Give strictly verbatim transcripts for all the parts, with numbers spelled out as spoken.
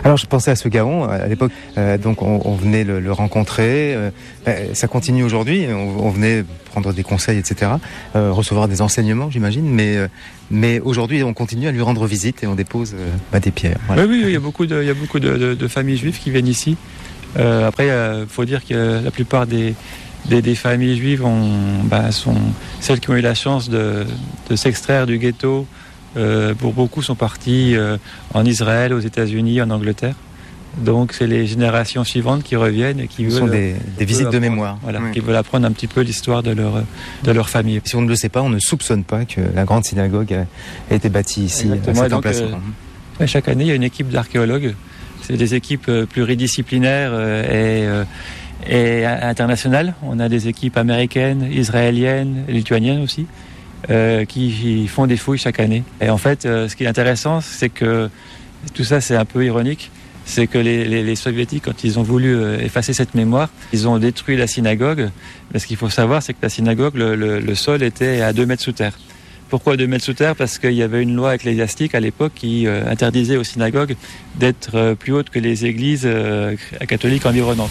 Alors je pensais à ce Gaon à l'époque, euh, donc on, on venait le, le rencontrer, euh, ça continue aujourd'hui, on, on venait prendre des conseils, et cetera, euh, recevoir des enseignements, j'imagine, mais euh, mais aujourd'hui on continue à lui rendre visite et on dépose euh, bah, des pierres. Voilà. Oui, oui, il y a beaucoup de, il y a beaucoup de, de, de familles juives qui viennent ici. Euh, après, il euh, faut dire que la plupart des Des, des familles juives ont, bah, sont celles qui ont eu la chance de, de s'extraire du ghetto. Euh, pour beaucoup sont partis euh, en Israël, aux États-Unis, en Angleterre. Donc c'est les générations suivantes qui reviennent et qui Ce veulent, sont des, des visites apprendre, de mémoire. Voilà, oui. qui veulent apprendre un petit peu l'histoire de leur, de leur famille. Si on ne le sait pas, on ne soupçonne pas que la grande synagogue a été bâtie ici. Exactement. À cet donc, emplacement. Euh, chaque année, il y a une équipe d'archéologues. C'est des équipes pluridisciplinaires euh, et euh, et internationales. On a des équipes américaines, israéliennes, lituaniennes aussi, euh, qui font des fouilles chaque année. Et en fait, euh, ce qui est intéressant, c'est que tout ça, c'est un peu ironique, c'est que les, les, les soviétiques, quand ils ont voulu euh, effacer cette mémoire, ils ont détruit la synagogue. Mais ce qu'il faut savoir, c'est que la synagogue, le, le, le sol était à deux mètres sous terre. Pourquoi deux mètres sous terre ? Parce qu'il y avait une loi ecclésiastique à l'époque qui euh, interdisait aux synagogues d'être euh, plus hautes que les églises euh, catholiques environnantes.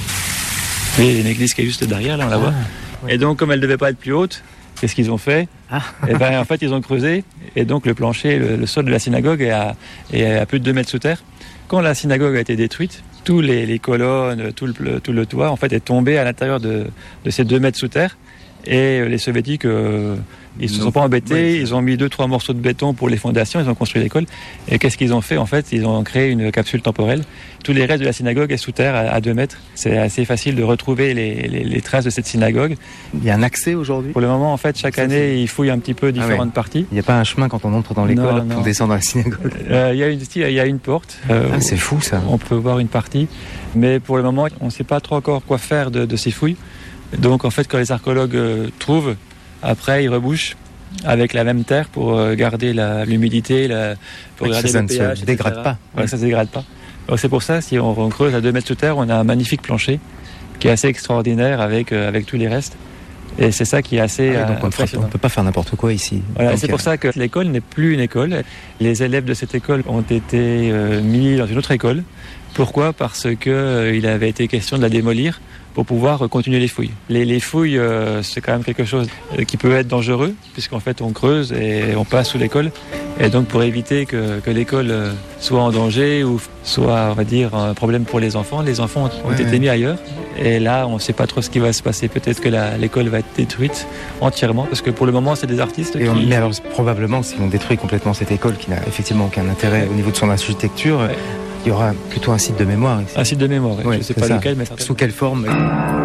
Et une église qui est juste derrière, là, on la voit. Ah, ouais. Et donc, comme elle ne devait pas être plus haute, qu'est-ce qu'ils ont fait ? ah. Et ben, en fait, ils ont creusé. Et donc, le plancher, le, le sol de la synagogue est à, est à plus de deux mètres sous terre. Quand la synagogue a été détruite, tous les, les colonnes, tout le, tout le toit, en fait, est tombé à l'intérieur de, de ces deux mètres sous terre. Et les soviétiques, euh, ils ne se sont pas embêtés, oui, ils ont mis deux, trois morceaux de béton pour les fondations, ils ont construit l'école. Et qu'est-ce qu'ils ont fait ? En fait, ils ont créé une capsule temporelle. Tous les restes de la synagogue est sous terre à, à deux mètres. C'est assez facile de retrouver les, les, les traces de cette synagogue. Il y a un accès aujourd'hui ? Pour le moment, en fait, chaque année, ils fouillent un petit peu différentes ah ouais. parties. Il n'y a pas un chemin quand on entre dans l'école, on descend dans la synagogue. Euh, il y a une, il y a une porte. Euh, ah, c'est fou ça. On peut voir une partie. Mais pour le moment, on ne sait pas trop encore quoi faire de, de ces fouilles. Donc en fait, quand les archéologues euh, trouvent, après ils rebouchent avec la même terre pour euh, garder la, l'humidité, la, pour ouais, garder ça le pH. Ça ne se dégrade pas. Ouais, ouais. Ça ne se dégrade pas. Donc c'est pour ça, si on, on creuse à deux mètres sous terre, on a un magnifique plancher qui est assez extraordinaire avec, euh, avec tous les restes. Et c'est ça qui est assez ah oui, donc impressionnant. On ne peut pas faire n'importe quoi ici. Voilà, donc, c'est pour euh... ça que l'école n'est plus une école. Les élèves de cette école ont été euh, mis dans une autre école. Pourquoi ? Parce qu'il euh, avait été question de la démolir pour pouvoir continuer les fouilles. Les, les fouilles, euh, c'est quand même quelque chose qui peut être dangereux, puisqu'en fait on creuse et on passe sous l'école. Et donc pour éviter que, que l'école soit en danger ou soit, on va dire, un problème pour les enfants, les enfants ont ouais, été ouais. mis ailleurs. Et là, on ne sait pas trop ce qui va se passer. Peut-être que la, l'école va être détruite entièrement, parce que pour le moment, c'est des artistes et qui... On, mais alors, probablement, si on détruit complètement cette école, qui n'a effectivement aucun intérêt ouais. au niveau de son architecture, ouais. il y aura plutôt un site de mémoire ici. Un site de mémoire, oui. Ouais, je ne sais pas ça. lequel, mais... Sous quelle forme ?